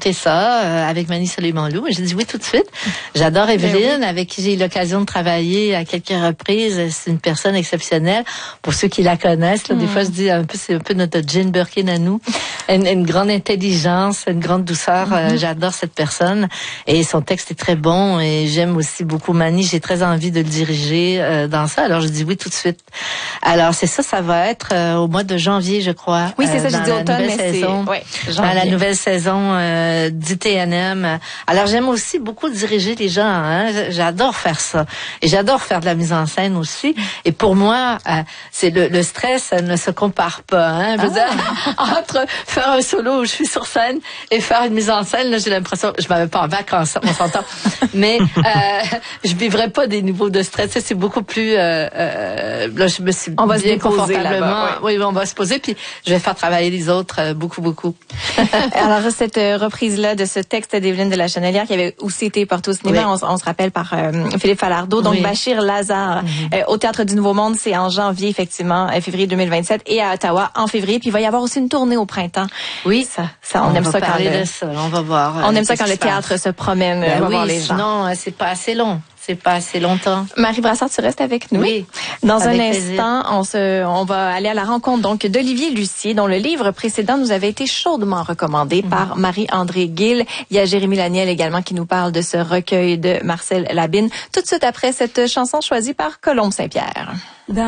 monter ça avec Mani Soleiman-Lou. J'ai dit oui tout de suite. J'adore Evelyne, avec qui j'ai eu l'occasion de travailler à quelques reprises. C'est une personne exceptionnelle. Pour ceux qui la connaissent, là, des fois je dis c'est un peu notre Jane Birkin à nous. Une grande intelligence, une grande douceur. J'adore cette personne et son texte est très bon et j'aime aussi beaucoup Mani. J'ai très envie de le diriger dans ça. Alors je dis oui tout de suite. Alors c'est ça va être au mois de janvier, je crois. Oui, c'est ça, j'ai dit automne, mais c'est dans la nouvelle saison du TNM. Alors j'aime aussi beaucoup diriger les gens. Hein. J'adore faire ça et j'adore faire de la mise en scène aussi. Et pour moi, c'est le stress ne se compare pas. Hein. Je veux dire, entre faire un solo où je suis sur scène et faire une mise en scène, là, j'ai l'impression, je m'avais pas en vacances, on s'entend, mais je vivrais pas des niveaux de stress. Ça, c'est beaucoup plus. Là, je me suis on va bien se déposer confortablement. Oui, on va se poser, puis je vais faire travailler les autres beaucoup. Alors cette reprise-là de ce texte d'Evelyne de la Chenelière qui avait aussi été porté au cinéma, on se rappelle par Philippe Falardeau, donc Bachir Lazare au Théâtre du Nouveau Monde, c'est en janvier effectivement, février 2027, et à Ottawa en février, puis il va y avoir aussi une tournée au printemps. Oui, ça on aime ça quand on va voir. On aime ça quand le théâtre se promène, on va voir les gens. Non, c'est pas assez long. C'est pas assez longtemps. Marie Brassard, tu restes avec nous. Oui. Dans un instant, on va aller à la rencontre donc d'Olivier Lucier, dont le livre précédent nous avait été chaudement recommandé par Marie-André Gill. Il y a Jérémy Laniel également qui nous parle de ce recueil de Marcel Labine. Tout de suite après cette chanson choisie par Colombe Saint-Pierre.